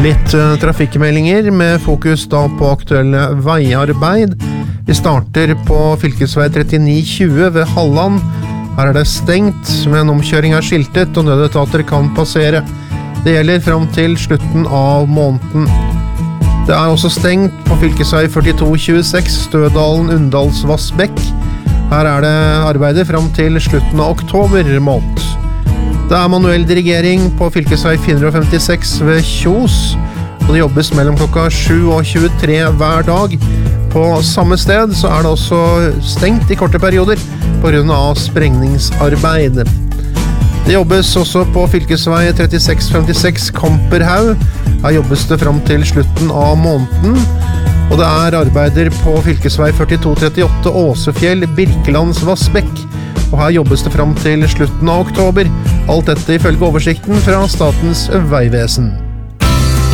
Litt trafikkmeldinger med fokus da på aktuelle veiarbeid. Vi starter på fylkesvei 3920 ved Halland. Her det stengt, men omkjøring skiltet og nødetater kan passere. Det gjelder fram til slutten av måneden. Det også stengt på fylkesvei 4226 Stødalen-Undalsvassbekk. Her det arbeidet fram til slutten av oktober måned. Det manuell dirigering på fylkesvei 456 ved Kjos, og det jobbes mellom klokka 7 og 23 hver dag. På samme sted så det også stengt i korte perioder på grunn av sprengningsarbeid. Det jobbes også på fylkesvei 3656 Kamperhaug. Her jobbes det fram til slutten av måneden, og det arbeider på fylkesvei 4238 Åsefjell-Birkelandsvassbekk. Og her jobbes det fram til slutten av oktober. Alt dette ifølge oversikten fra Statens vegvesen.